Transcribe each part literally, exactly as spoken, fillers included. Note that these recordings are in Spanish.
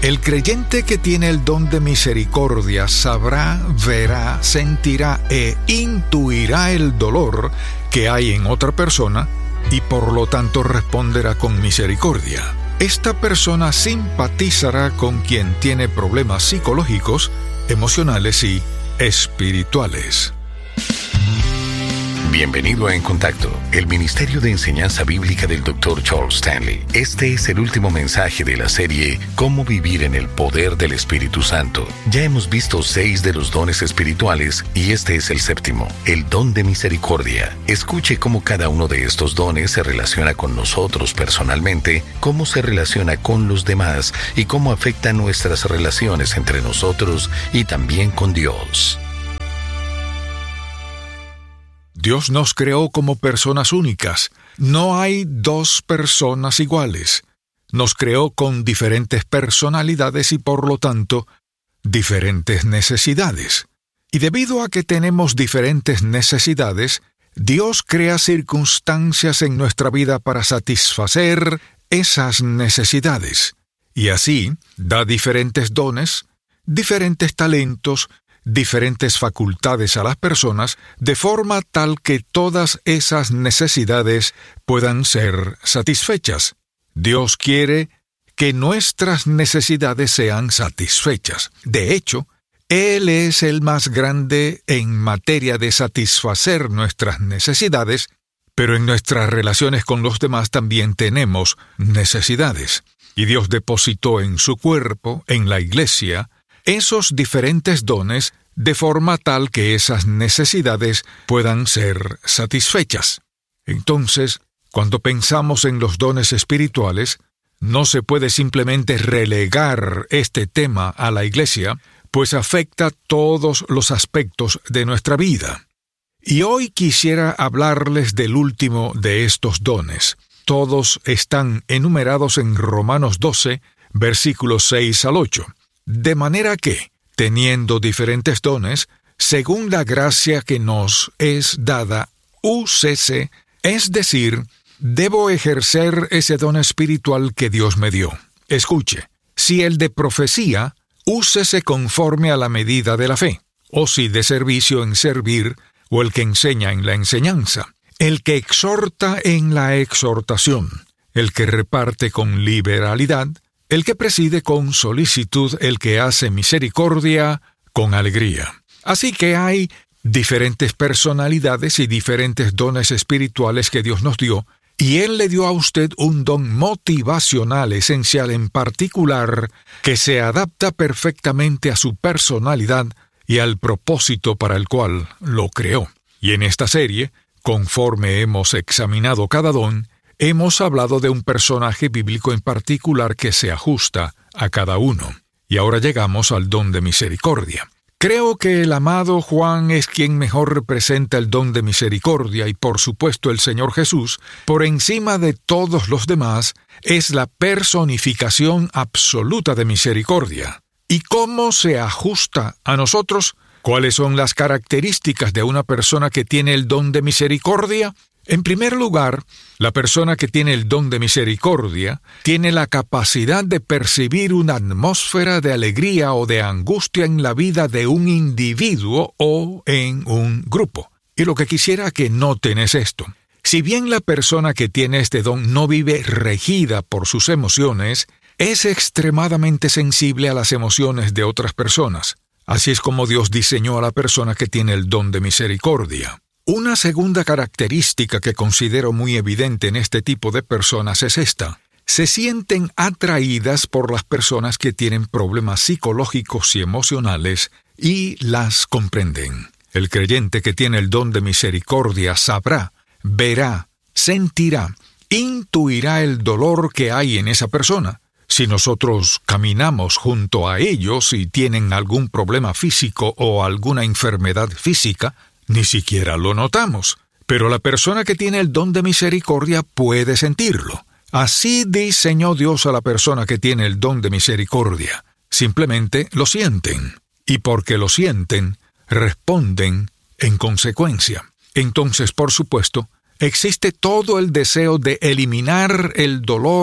El creyente que tiene el don de misericordia sabrá, verá, sentirá e intuirá el dolor que hay en otra persona y por lo tanto responderá con misericordia. Esta persona simpatizará con quien tiene problemas psicológicos, emocionales y espirituales. Bienvenido a En Contacto, el Ministerio de Enseñanza Bíblica del doctor Charles Stanley. Este es el último mensaje de la serie Cómo vivir en el poder del Espíritu Santo. Ya hemos visto seis de los dones espirituales y este es el séptimo, el don de misericordia. Escuche cómo cada uno de estos dones se relaciona con nosotros personalmente, cómo se relaciona con los demás y cómo afecta nuestras relaciones entre nosotros y también con Dios. Dios nos creó como personas únicas. No hay dos personas iguales. Nos creó con diferentes personalidades y por lo tanto, diferentes necesidades. Y debido a que tenemos diferentes necesidades, Dios crea circunstancias en nuestra vida para satisfacer esas necesidades. Y así, da diferentes dones, diferentes talentos, diferentes facultades a las personas, de forma tal que todas esas necesidades puedan ser satisfechas. Dios quiere que nuestras necesidades sean satisfechas. De hecho, Él es el más grande en materia de satisfacer nuestras necesidades, pero en nuestras relaciones con los demás también tenemos necesidades. Y Dios depositó en su cuerpo, en la iglesia, esos diferentes dones de forma tal que esas necesidades puedan ser satisfechas. Entonces, cuando pensamos en los dones espirituales, no se puede simplemente relegar este tema a la iglesia, pues afecta todos los aspectos de nuestra vida. Y hoy quisiera hablarles del último de estos dones. Todos están enumerados en Romanos doce, versículos seis al ocho. De manera que, teniendo diferentes dones, según la gracia que nos es dada, úsese, es decir, debo ejercer ese don espiritual que Dios me dio. Escuche, si el de profecía, úsese conforme a la medida de la fe, o si de servicio en servir, o el que enseña en la enseñanza, el que exhorta en la exhortación, el que reparte con liberalidad, el que preside con solicitud, el que hace misericordia con alegría. Así que hay diferentes personalidades y diferentes dones espirituales que Dios nos dio, y Él le dio a usted un don motivacional esencial en particular que se adapta perfectamente a su personalidad y al propósito para el cual lo creó. Y en esta serie, conforme hemos examinado cada don, hemos hablado de un personaje bíblico en particular que se ajusta a cada uno. Y ahora llegamos al don de misericordia. Creo que el amado Juan es quien mejor representa el don de misericordia y por supuesto el Señor Jesús, por encima de todos los demás, es la personificación absoluta de misericordia. ¿Y cómo se ajusta a nosotros? ¿Cuáles son las características de una persona que tiene el don de misericordia? En primer lugar, la persona que tiene el don de misericordia tiene la capacidad de percibir una atmósfera de alegría o de angustia en la vida de un individuo o en un grupo. Y lo que quisiera que noten es esto. Si bien la persona que tiene este don no vive regida por sus emociones, es extremadamente sensible a las emociones de otras personas. Así es como Dios diseñó a la persona que tiene el don de misericordia. Una segunda característica que considero muy evidente en este tipo de personas es esta. Se sienten atraídas por las personas que tienen problemas psicológicos y emocionales y las comprenden. El creyente que tiene el don de misericordia sabrá, verá, sentirá, intuirá el dolor que hay en esa persona. Si nosotros caminamos junto a ellos y tienen algún problema físico o alguna enfermedad física, ni siquiera lo notamos, pero la persona que tiene el don de misericordia puede sentirlo. Así diseñó Dios a la persona que tiene el don de misericordia. Simplemente lo sienten, y porque lo sienten, responden en consecuencia. Entonces, por supuesto, existe todo el deseo de eliminar el dolor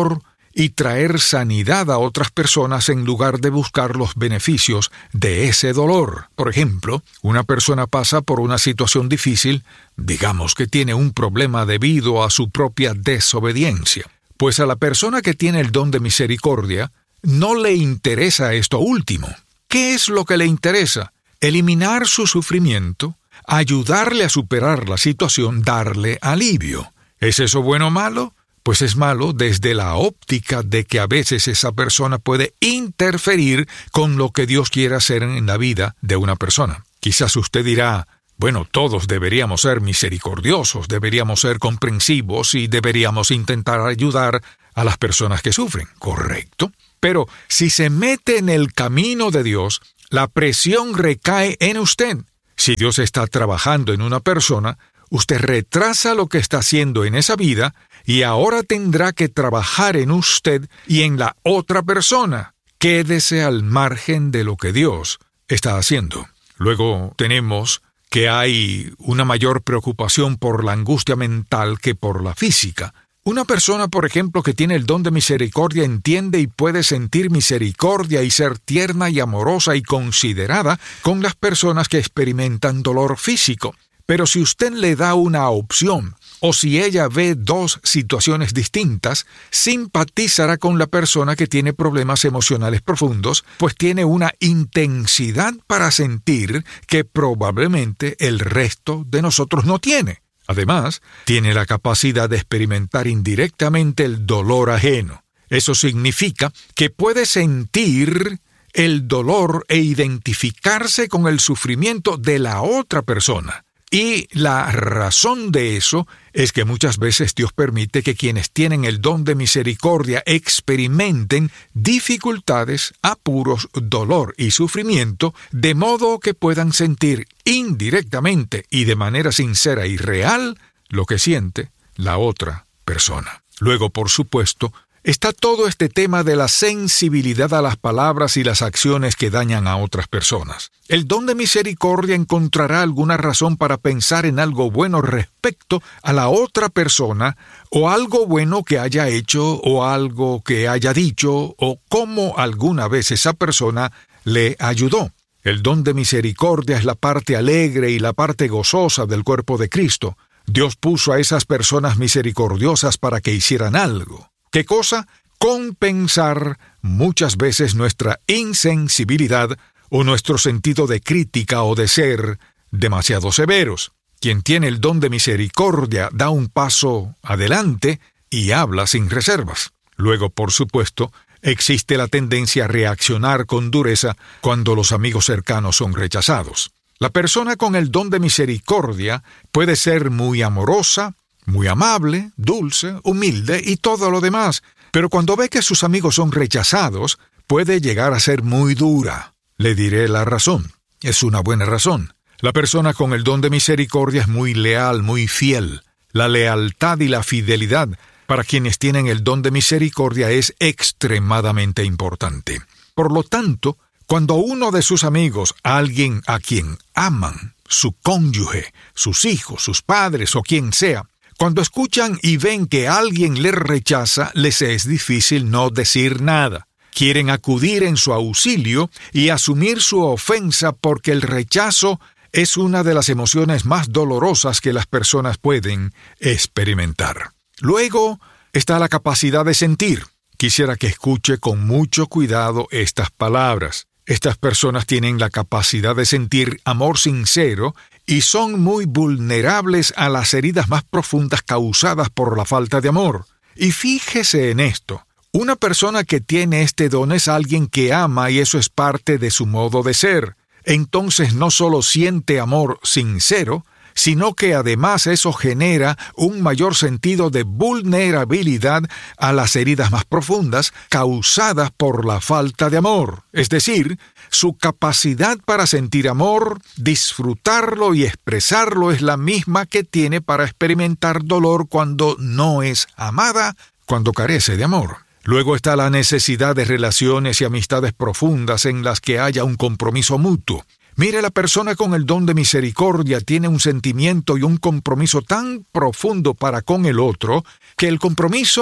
y traer sanidad a otras personas en lugar de buscar los beneficios de ese dolor. Por ejemplo, una persona pasa por una situación difícil, digamos que tiene un problema debido a su propia desobediencia. Pues a la persona que tiene el don de misericordia, no le interesa esto último. ¿Qué es lo que le interesa? Eliminar su sufrimiento, ayudarle a superar la situación, darle alivio. ¿Es eso bueno o malo? Pues es malo desde la óptica de que a veces esa persona puede interferir con lo que Dios quiere hacer en la vida de una persona. Quizás usted dirá, bueno, todos deberíamos ser misericordiosos, deberíamos ser comprensivos y deberíamos intentar ayudar a las personas que sufren. Correcto. Pero si se mete en el camino de Dios, la presión recae en usted. Si Dios está trabajando en una persona, usted retrasa lo que está haciendo en esa vida y ahora tendrá que trabajar en usted y en la otra persona. Quédese al margen de lo que Dios está haciendo. Luego tenemos que hay una mayor preocupación por la angustia mental que por la física. Una persona, por ejemplo, que tiene el don de misericordia entiende y puede sentir misericordia y ser tierna y amorosa y considerada con las personas que experimentan dolor físico. Pero si usted le da una opción, o si ella ve dos situaciones distintas, simpatizará con la persona que tiene problemas emocionales profundos, pues tiene una intensidad para sentir que probablemente el resto de nosotros no tiene. Además, tiene la capacidad de experimentar indirectamente el dolor ajeno. Eso significa que puede sentir el dolor e identificarse con el sufrimiento de la otra persona. Y la razón de eso es que muchas veces Dios permite que quienes tienen el don de misericordia experimenten dificultades, apuros, dolor y sufrimiento, de modo que puedan sentir indirectamente y de manera sincera y real lo que siente la otra persona. Luego, por supuesto, está todo este tema de la sensibilidad a las palabras y las acciones que dañan a otras personas. El don de misericordia encontrará alguna razón para pensar en algo bueno respecto a la otra persona, o algo bueno que haya hecho, o algo que haya dicho, o cómo alguna vez esa persona le ayudó. El don de misericordia es la parte alegre y la parte gozosa del cuerpo de Cristo. Dios puso a esas personas misericordiosas para que hicieran algo. ¿Qué cosa? Compensar muchas veces nuestra insensibilidad o nuestro sentido de crítica o de ser demasiado severos. Quien tiene el don de misericordia da un paso adelante y habla sin reservas. Luego, por supuesto, existe la tendencia a reaccionar con dureza cuando los amigos cercanos son rechazados. La persona con el don de misericordia puede ser muy amorosa, muy amable, dulce, humilde y todo lo demás, pero cuando ve que sus amigos son rechazados, puede llegar a ser muy dura. Le diré la razón. Es una buena razón. La persona con el don de misericordia es muy leal, muy fiel. La lealtad y la fidelidad para quienes tienen el don de misericordia es extremadamente importante. Por lo tanto, cuando uno de sus amigos, alguien a quien aman, su cónyuge, sus hijos, sus padres o quien sea, cuando escuchan y ven que alguien les rechaza, les es difícil no decir nada. Quieren acudir en su auxilio y asumir su ofensa porque el rechazo es una de las emociones más dolorosas que las personas pueden experimentar. Luego está la capacidad de sentir. Quisiera que escuche con mucho cuidado estas palabras. Estas personas tienen la capacidad de sentir amor sincero y son muy vulnerables a las heridas más profundas causadas por la falta de amor. Y fíjese en esto. Una persona que tiene este don es alguien que ama y eso es parte de su modo de ser. Entonces no solo siente amor sincero, sino que además eso genera un mayor sentido de vulnerabilidad a las heridas más profundas causadas por la falta de amor. Es decir, su capacidad para sentir amor, disfrutarlo y expresarlo es la misma que tiene para experimentar dolor cuando no es amada, cuando carece de amor. Luego está la necesidad de relaciones y amistades profundas en las que haya un compromiso mutuo. Mire, la persona con el don de misericordia tiene un sentimiento y un compromiso tan profundo para con el otro que el compromiso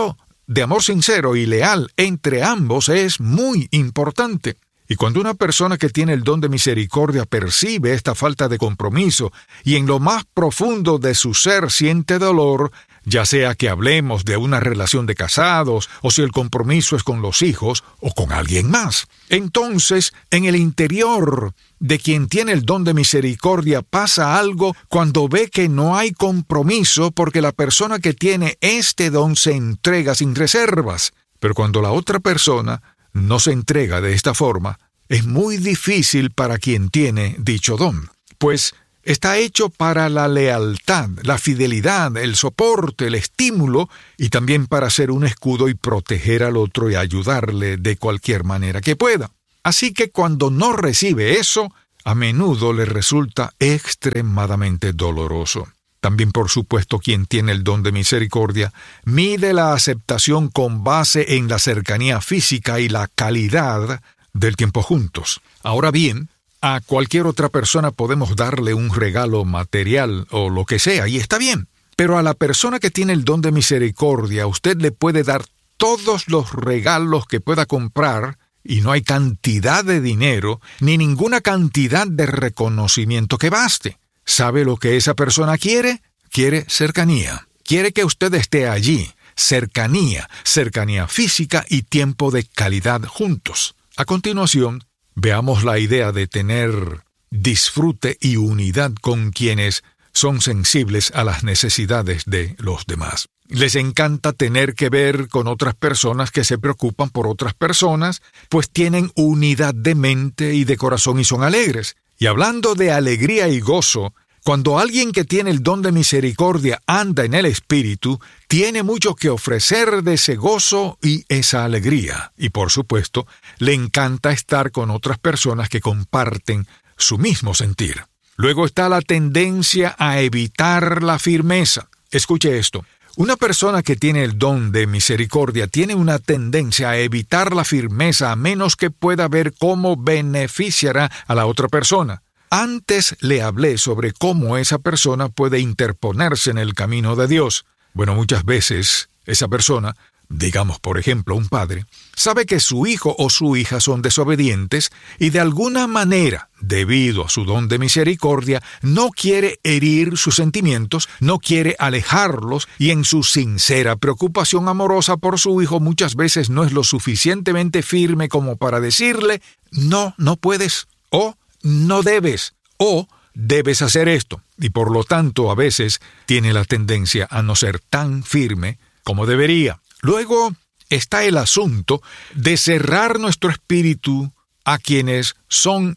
de amor sincero y leal entre ambos es muy importante. Y cuando una persona que tiene el don de misericordia percibe esta falta de compromiso y en lo más profundo de su ser siente dolor, ya sea que hablemos de una relación de casados o si el compromiso es con los hijos o con alguien más, entonces en el interior de quien tiene el don de misericordia pasa algo cuando ve que no hay compromiso porque la persona que tiene este don se entrega sin reservas. Pero cuando la otra persona no se entrega de esta forma, es muy difícil para quien tiene dicho don, pues está hecho para la lealtad, la fidelidad, el soporte, el estímulo y también para ser un escudo y proteger al otro y ayudarle de cualquier manera que pueda. Así que cuando no recibe eso, a menudo le resulta extremadamente doloroso. También, por supuesto, quien tiene el don de misericordia mide la aceptación con base en la cercanía física y la calidad del tiempo juntos. Ahora bien, a cualquier otra persona podemos darle un regalo material o lo que sea, y está bien. Pero a la persona que tiene el don de misericordia, usted le puede dar todos los regalos que pueda comprar, y no hay cantidad de dinero ni ninguna cantidad de reconocimiento que baste. ¿Sabe lo que esa persona quiere? Quiere cercanía. Quiere que usted esté allí. Cercanía, cercanía física y tiempo de calidad juntos. A continuación, veamos la idea de tener disfrute y unidad con quienes son sensibles a las necesidades de los demás. Les encanta tener que ver con otras personas que se preocupan por otras personas, pues tienen unidad de mente y de corazón y son alegres. Y hablando de alegría y gozo, cuando alguien que tiene el don de misericordia anda en el Espíritu, tiene mucho que ofrecer de ese gozo y esa alegría. Y por supuesto, le encanta estar con otras personas que comparten su mismo sentir. Luego está la tendencia a evitar la firmeza. Escuche esto. Una persona que tiene el don de misericordia tiene una tendencia a evitar la firmeza a menos que pueda ver cómo beneficiará a la otra persona. Antes le hablé sobre cómo esa persona puede interponerse en el camino de Dios. Bueno, muchas veces esa persona, digamos por ejemplo un padre, sabe que su hijo o su hija son desobedientes y de alguna manera, debido a su don de misericordia, no quiere herir sus sentimientos, no quiere alejarlos y en su sincera preocupación amorosa por su hijo muchas veces no es lo suficientemente firme como para decirle, no, no puedes, o no debes, o debes hacer esto, y por lo tanto a veces tiene la tendencia a no ser tan firme como debería. Luego está el asunto de cerrar nuestro espíritu a quienes son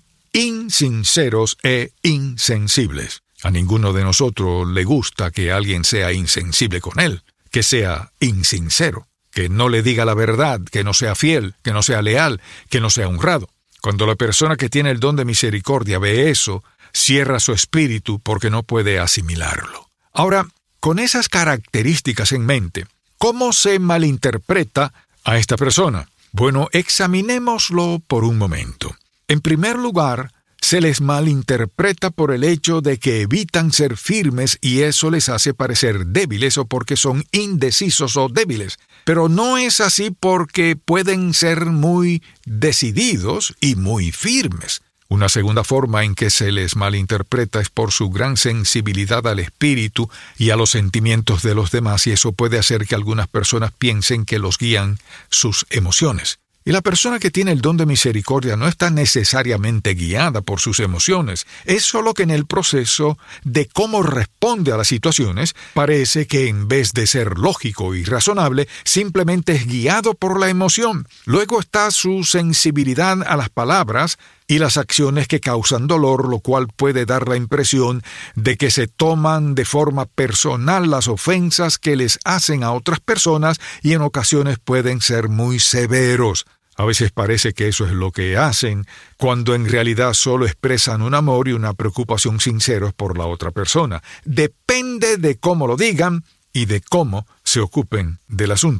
insinceros e insensibles. A ninguno de nosotros le gusta que alguien sea insensible con él, que sea insincero, que no le diga la verdad, que no sea fiel, que no sea leal, que no sea honrado. Cuando la persona que tiene el don de misericordia ve eso, cierra su espíritu porque no puede asimilarlo. Ahora, con esas características en mente, ¿cómo se malinterpreta a esta persona? Bueno, examinémoslo por un momento. En primer lugar, se les malinterpreta por el hecho de que evitan ser firmes y eso les hace parecer débiles o porque son indecisos o débiles. Pero no es así porque pueden ser muy decididos y muy firmes. Una segunda forma en que se les malinterpreta es por su gran sensibilidad al espíritu y a los sentimientos de los demás, y eso puede hacer que algunas personas piensen que los guían sus emociones. Y la persona que tiene el don de misericordia no está necesariamente guiada por sus emociones. Es solo que en el proceso de cómo responde a las situaciones, parece que en vez de ser lógico y razonable, simplemente es guiado por la emoción. Luego está su sensibilidad a las palabras y las acciones que causan dolor, lo cual puede dar la impresión de que se toman de forma personal las ofensas que les hacen a otras personas y en ocasiones pueden ser muy severos. A veces parece que eso es lo que hacen, cuando en realidad solo expresan un amor y una preocupación sinceros por la otra persona. Depende de cómo lo digan y de cómo se ocupen del asunto.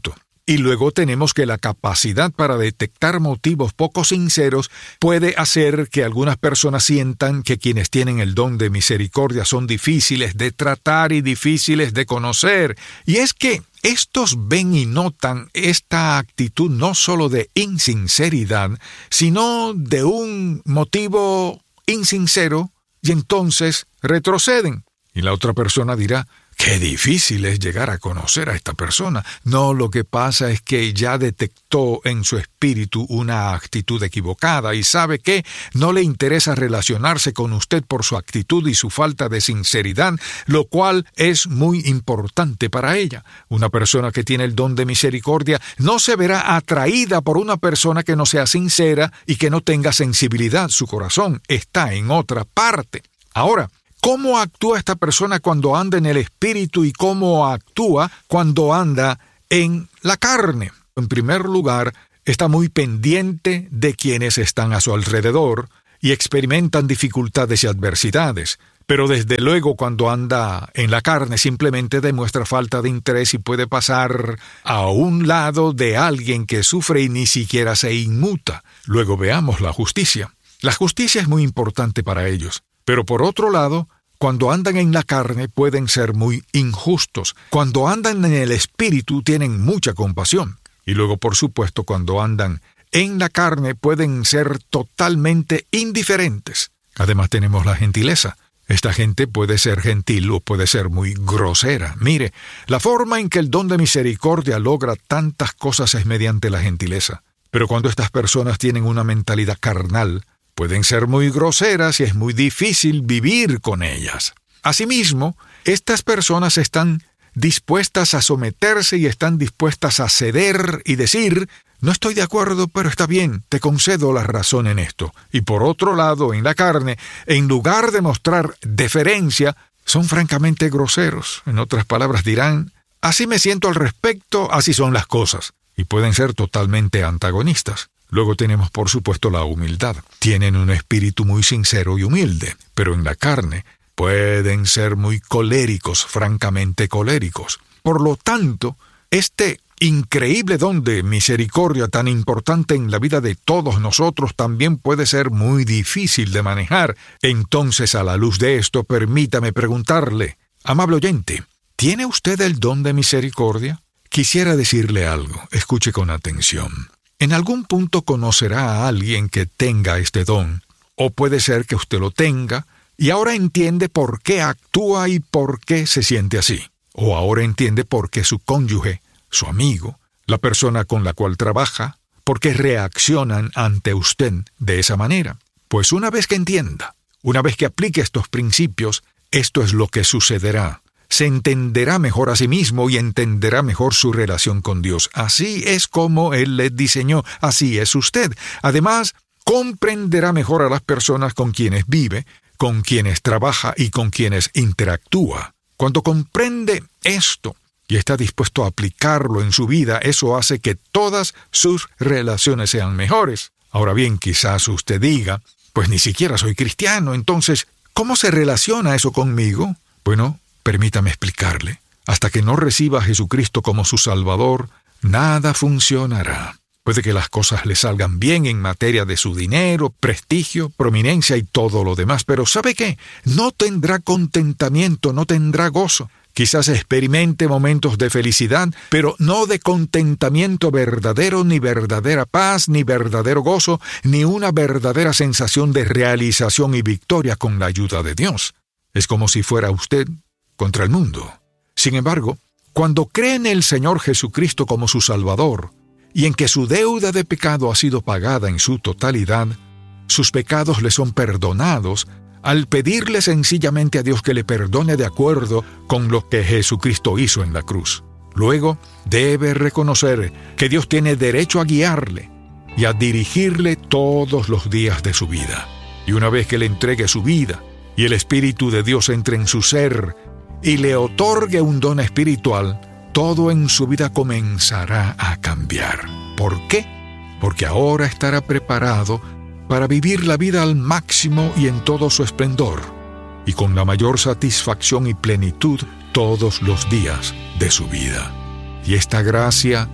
Y luego tenemos que la capacidad para detectar motivos poco sinceros puede hacer que algunas personas sientan que quienes tienen el don de misericordia son difíciles de tratar y difíciles de conocer. Y es que estos ven y notan esta actitud no solo de insinceridad, sino de un motivo insincero, y entonces retroceden. Y la otra persona dirá: ¡qué difícil es llegar a conocer a esta persona! No, lo que pasa es que ya detectó en su espíritu una actitud equivocada y sabe que no le interesa relacionarse con usted por su actitud y su falta de sinceridad, lo cual es muy importante para ella. Una persona que tiene el don de misericordia no se verá atraída por una persona que no sea sincera y que no tenga sensibilidad. Su corazón está en otra parte. Ahora, ¿cómo actúa esta persona cuando anda en el espíritu y cómo actúa cuando anda en la carne? En primer lugar, está muy pendiente de quienes están a su alrededor y experimentan dificultades y adversidades. Pero desde luego cuando anda en la carne simplemente demuestra falta de interés y puede pasar a un lado de alguien que sufre y ni siquiera se inmuta. Luego veamos la justicia. La justicia es muy importante para ellos. Pero por otro lado, cuando andan en la carne pueden ser muy injustos. Cuando andan en el espíritu tienen mucha compasión. Y luego, por supuesto, cuando andan en la carne pueden ser totalmente indiferentes. Además tenemos la gentileza. Esta gente puede ser gentil o puede ser muy grosera. Mire, la forma en que el don de misericordia logra tantas cosas es mediante la gentileza. Pero cuando estas personas tienen una mentalidad carnal, pueden ser muy groseras y es muy difícil vivir con ellas. Asimismo, estas personas están dispuestas a someterse y están dispuestas a ceder y decir: no estoy de acuerdo, pero está bien, te concedo la razón en esto. Y por otro lado, en la carne, en lugar de mostrar deferencia, son francamente groseros. En otras palabras dirán: así me siento al respecto, así son las cosas. Y pueden ser totalmente antagonistas. Luego tenemos, por supuesto, la humildad. Tienen un espíritu muy sincero y humilde, pero en la carne pueden ser muy coléricos, francamente coléricos. Por lo tanto, este increíble don de misericordia tan importante en la vida de todos nosotros también puede ser muy difícil de manejar. Entonces, a la luz de esto, permítame preguntarle, amable oyente, ¿tiene usted el don de misericordia? Quisiera decirle algo, escuche con atención. En algún punto conocerá a alguien que tenga este don, o puede ser que usted lo tenga, y ahora entiende por qué actúa y por qué se siente así. O ahora entiende por qué su cónyuge, su amigo, la persona con la cual trabaja, por qué reaccionan ante usted de esa manera. Pues una vez que entienda, una vez que aplique estos principios, esto es lo que sucederá. Se entenderá mejor a sí mismo y entenderá mejor su relación con Dios. Así es como Él le diseñó, así es usted. Además, comprenderá mejor a las personas con quienes vive, con quienes trabaja y con quienes interactúa. Cuando comprende esto y está dispuesto a aplicarlo en su vida, eso hace que todas sus relaciones sean mejores. Ahora bien, quizás usted diga, pues ni siquiera soy cristiano, entonces, ¿cómo se relaciona eso conmigo? Bueno, permítame explicarle. Hasta que no reciba a Jesucristo como su Salvador, nada funcionará. Puede que las cosas le salgan bien en materia de su dinero, prestigio, prominencia y todo lo demás, pero ¿sabe qué? No tendrá contentamiento, no tendrá gozo. Quizás experimente momentos de felicidad, pero no de contentamiento verdadero, ni verdadera paz, ni verdadero gozo, ni una verdadera sensación de realización y victoria con la ayuda de Dios. Es como si fuera usted contra el mundo. Sin embargo, cuando cree en el Señor Jesucristo como su Salvador, y en que su deuda de pecado ha sido pagada en su totalidad, sus pecados le son perdonados al pedirle sencillamente a Dios que le perdone de acuerdo con lo que Jesucristo hizo en la cruz. Luego, debe reconocer que Dios tiene derecho a guiarle y a dirigirle todos los días de su vida. Y una vez que le entregue su vida y el Espíritu de Dios entre en su ser y le otorgue un don espiritual, todo en su vida comenzará a cambiar. ¿Por qué? Porque ahora estará preparado para vivir la vida al máximo y en todo su esplendor, y con la mayor satisfacción y plenitud todos los días de su vida. Y esta gracia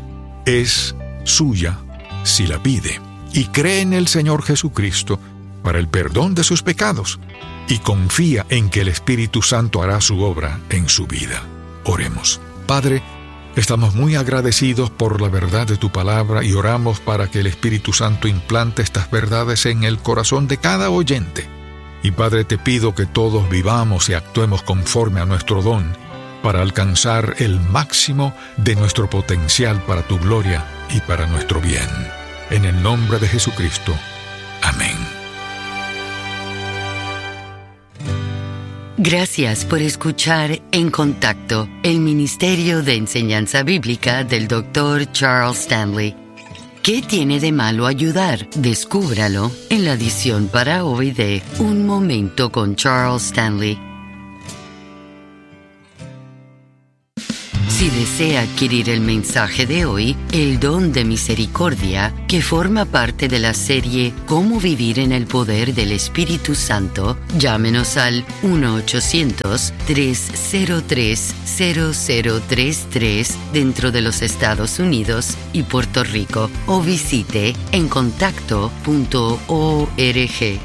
es suya si la pide, y cree en el Señor Jesucristo para el perdón de sus pecados, y confía en que el Espíritu Santo hará su obra en su vida. Oremos. Padre, estamos muy agradecidos por la verdad de tu palabra y oramos para que el Espíritu Santo implante estas verdades en el corazón de cada oyente. Y Padre, te pido que todos vivamos y actuemos conforme a nuestro don para alcanzar el máximo de nuestro potencial para tu gloria y para nuestro bien. En el nombre de Jesucristo. Amén. Gracias por escuchar En Contacto, el Ministerio de Enseñanza Bíblica del doctor Charles Stanley. ¿Qué tiene de malo ayudar? Descúbralo en la edición para hoy de Un Momento con Charles Stanley. Si desea adquirir el mensaje de hoy, El Don de Misericordia, que forma parte de la serie Cómo Vivir en el Poder del Espíritu Santo, llámenos al uno ochocientos, tres cero tres, cero cero tres tres dentro de los Estados Unidos y Puerto Rico o visite en contacto punto org.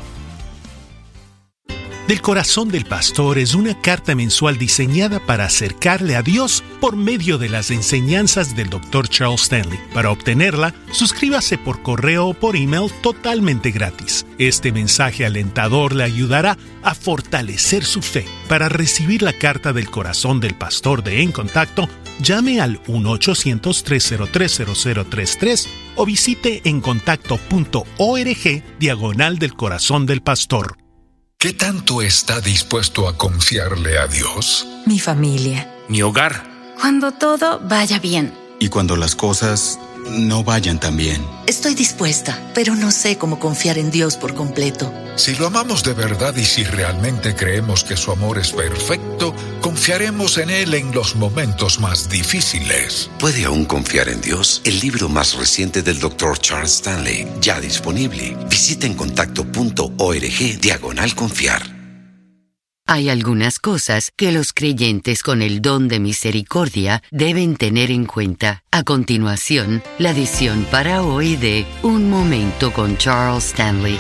Del Corazón del Pastor es una carta mensual diseñada para acercarle a Dios por medio de las enseñanzas del doctor Charles Stanley. Para obtenerla, suscríbase por correo o por email totalmente gratis. Este mensaje alentador le ayudará a fortalecer su fe. Para recibir la carta del Corazón del Pastor de En Contacto, llame al uno ochocientos, tres cero tres, cero cero tres tres o visite en contacto punto org diagonal del Corazón del Pastor. ¿Qué tanto está dispuesto a confiarle a Dios? Mi familia. Mi hogar. Cuando todo vaya bien. Y cuando las cosas no vayan tan bien. Estoy dispuesta, pero no sé cómo confiar en Dios por completo. Si lo amamos de verdad y si realmente creemos que su amor es perfecto, confiaremos en Él en los momentos más difíciles. ¿Puede aún confiar en Dios? El libro más reciente del doctor Charles Stanley, ya disponible. Visita en contacto punto org diagonal confiar. Hay algunas cosas que los creyentes con el don de misericordia deben tener en cuenta. A continuación, la edición para hoy de Un Momento con Charles Stanley.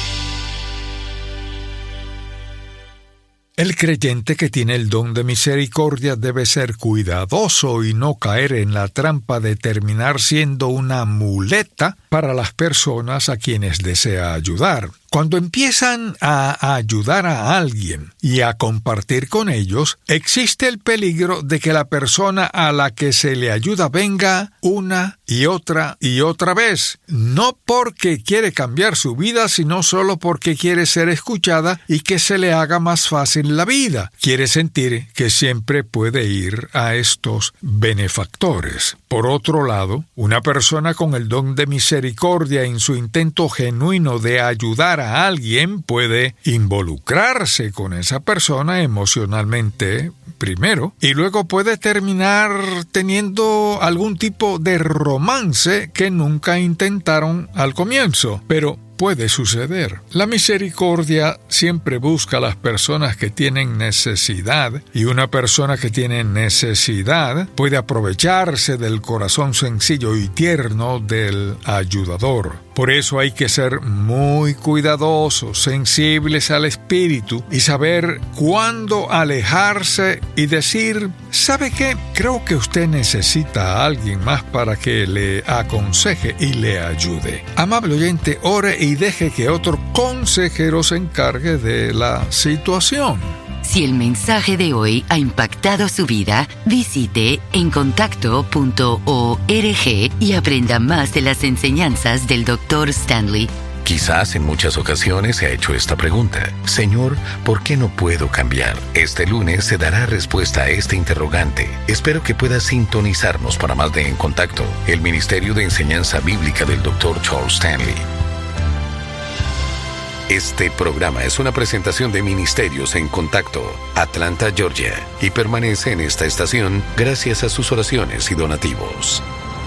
El creyente que tiene el don de misericordia debe ser cuidadoso y no caer en la trampa de terminar siendo una muleta para las personas a quienes desea ayudar. Cuando empiezan a ayudar a alguien y a compartir con ellos, existe el peligro de que la persona a la que se le ayuda venga una y otra y otra vez, no porque quiere cambiar su vida, sino solo porque quiere ser escuchada y que se le haga más fácil la vida. Quiere sentir que siempre puede ir a estos benefactores. Por otro lado, una persona con el don de misericordia en su intento genuino de ayudar a alguien puede involucrarse con esa persona emocionalmente primero y luego puede terminar teniendo algún tipo de romance que nunca intentaron al comienzo, pero puede suceder. La misericordia siempre busca a las personas que tienen necesidad, y una persona que tiene necesidad puede aprovecharse del corazón sencillo y tierno del ayudador. Por eso hay que ser muy cuidadosos, sensibles al espíritu y saber cuándo alejarse y decir: ¿sabe qué? Creo que usted necesita a alguien más para que le aconseje y le ayude. Amable oyente, ore y deje que otro consejero se encargue de la situación. Si el mensaje de hoy ha impactado su vida, visite en contacto punto org y aprenda más de las enseñanzas del doctor Stanley. Quizás en muchas ocasiones se ha hecho esta pregunta: Señor, ¿por qué no puedo cambiar? Este lunes se dará respuesta a este interrogante. Espero que puedas sintonizarnos para más de En Contacto, el Ministerio de Enseñanza Bíblica del doctor Charles Stanley. Este programa es una presentación de Ministerios en Contacto, Atlanta, Georgia, y permanece en esta estación gracias a sus oraciones y donativos.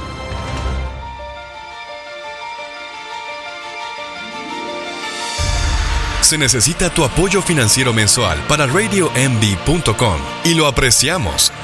Se necesita tu apoyo financiero mensual para radio m b punto com y lo apreciamos.